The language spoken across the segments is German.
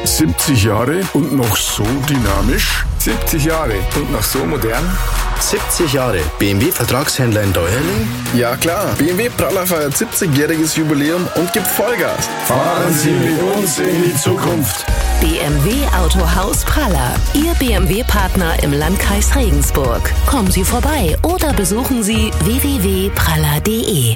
70 Jahre und noch so dynamisch? 70 Jahre und noch so modern? 70 Jahre BMW-Vertragshändler in Deuerling? Ja klar, BMW Praller feiert 70-jähriges Jubiläum und gibt Vollgas. Fahren Sie mit uns in die Zukunft. BMW Autohaus Praller, Ihr BMW-Partner im Landkreis Regensburg. Kommen Sie vorbei oder besuchen Sie www.praller.de.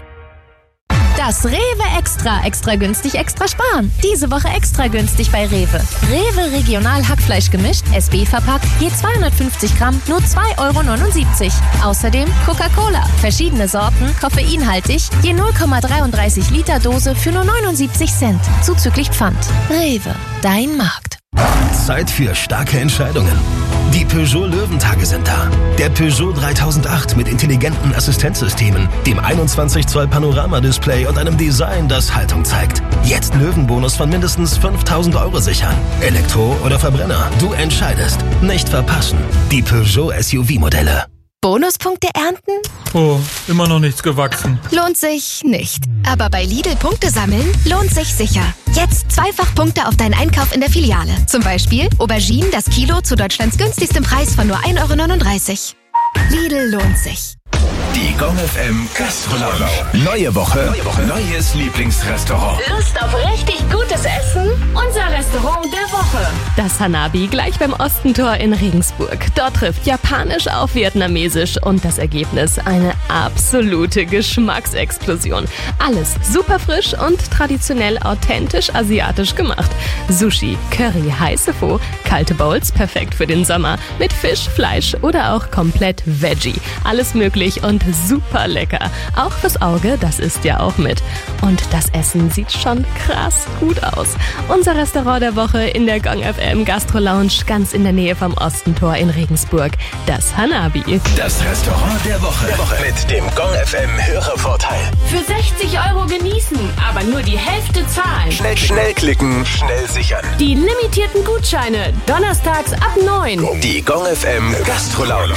Das Rewe Extra günstig, extra sparen. Diese Woche extra günstig bei Rewe. Rewe Regional Hackfleisch gemischt, SB verpackt, je 250 Gramm, nur 2,79 €. Außerdem Coca-Cola, verschiedene Sorten, koffeinhaltig, je 0,33 Liter Dose für nur 79 Cent, zuzüglich Pfand. Rewe, dein Markt. Zeit für starke Entscheidungen. Die Peugeot Löwentage sind da. Der Peugeot 3008 mit intelligenten Assistenzsystemen, dem 21 Zoll Panoramadisplay und einem Design, das Haltung zeigt. Jetzt Löwenbonus von mindestens 5.000 € sichern. Elektro oder Verbrenner, du entscheidest. Nicht verpassen. Die Peugeot SUV-Modelle. Bonuspunkte ernten? Oh, immer noch nichts gewachsen. Lohnt sich nicht. Aber bei Lidl Punkte sammeln lohnt sich sicher. Jetzt zweifach Punkte auf deinen Einkauf in der Filiale. Zum Beispiel Auberginen das Kilo zu Deutschlands günstigstem Preis von nur 1,39 €. Lidl lohnt sich. Die Gong FM Gastro-Lounge. Neue Woche, neues Lieblingsrestaurant. Lust auf richtig gutes Essen? Unser Restaurant der Woche. Das Hanabi gleich beim Ostentor in Regensburg. Dort trifft Japanisch auf Vietnamesisch und das Ergebnis eine absolute Geschmacksexplosion. Alles super frisch und traditionell authentisch asiatisch gemacht. Sushi, Curry, heiße Pho, kalte Bowls, perfekt für den Sommer, mit Fisch, Fleisch oder auch komplett Veggie. Alles möglich und super lecker. Auch fürs Auge, das isst ja auch mit. Und das Essen sieht schon krass gut aus. Unser Restaurant der Woche in der Gong FM Gastro Lounge, ganz in der Nähe vom Ostentor in Regensburg. Das Hanabi. Das Restaurant der Woche mit dem Gong FM Hörervorteil. Für 60 € genießen, aber nur die Hälfte zahlen. Schnell klicken, schnell sichern. Die limitierten Gutscheine, donnerstags ab 9. Die Gong FM Gastro Lounge.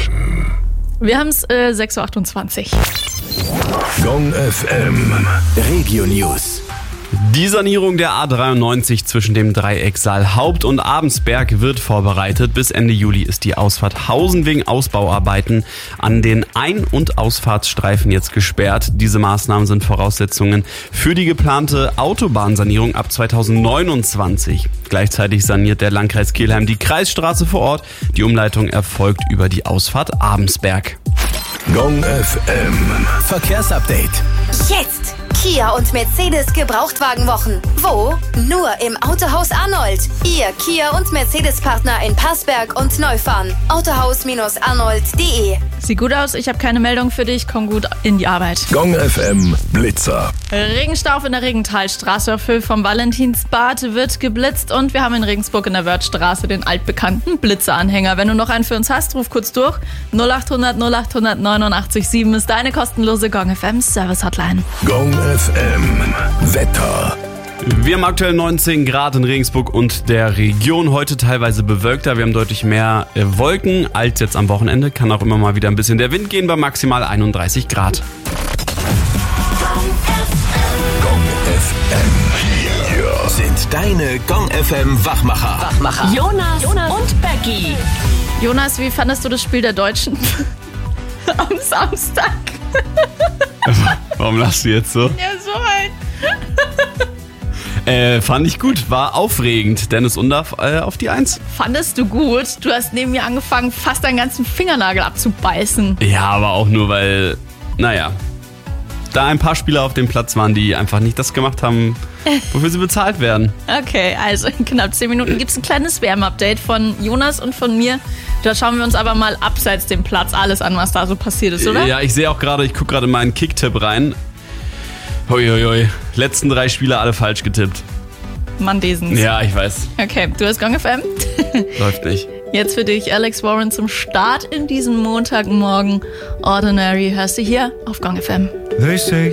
Wir haben es 6:28 Uhr. Gong FM Regio News. Die Sanierung der A93 zwischen dem Dreieck Saalhaupt und Abensberg wird vorbereitet. Bis Ende Juli ist die Ausfahrt Hausen wegen Ausbauarbeiten an den Ein- und Ausfahrtsstreifen jetzt gesperrt. Diese Maßnahmen sind Voraussetzungen für die geplante Autobahnsanierung ab 2029. Gleichzeitig saniert der Landkreis Kelheim die Kreisstraße vor Ort. Die Umleitung erfolgt über die Ausfahrt Abensberg. Gong FM Verkehrsupdate. Jetzt! Kia und Mercedes Gebrauchtwagenwochen. Wo? Nur im Autohaus Arnold. Ihr Kia und Mercedes-Partner in Passberg und Neufahren. Autohaus-arnold.de. Sieht gut aus, ich habe keine Meldung für dich, komm gut in die Arbeit. Gong FM Blitzer. Regenstau in der Regentalstraße auf Höhe vom Valentinsbad wird geblitzt und wir haben in Regensburg in der Wörthstraße den altbekannten Blitzeranhänger. Wenn du noch einen für uns hast, ruf kurz durch. 0800 0800 89 7 ist deine kostenlose Gong FM Service Hotline. Gong FM Wetter. Wir haben aktuell 19 Grad in Regensburg und der Region. Heute teilweise bewölkter. Wir haben deutlich mehr Wolken als jetzt am Wochenende. Kann auch immer mal wieder ein bisschen der Wind gehen bei maximal 31 Grad. Gong FM. Hier sind deine Gong FM Wachmacher. Jonas und Becky. Jonas, wie fandest du das Spiel der Deutschen am Samstag? Warum lachst du jetzt so? Ja, so halt. Fand ich gut, war aufregend. Dennis Undaff auf die 1. Fandest du gut? Du hast neben mir angefangen, fast deinen ganzen Fingernagel abzubeißen. Ja, aber auch nur, weil, da ein paar Spieler auf dem Platz waren, die einfach nicht das gemacht haben, wofür sie bezahlt werden. Okay, also in knapp 10 Minuten gibt es ein kleines Wärme-Update von Jonas und von mir. Da schauen wir uns aber mal abseits dem Platz alles an, was da so passiert ist, oder? Ja, ich sehe auch gerade, ich gucke gerade in meinen Kicktipp rein. Huiuiui, letzten 3 Spieler alle falsch getippt. Mandesens. Ja, ich weiß. Okay, du hast Gong FM. Läuft nicht. Jetzt für dich Alex Warren zum Start in diesem Montagmorgen. Ordinary hörst du hier auf Gong FM. They say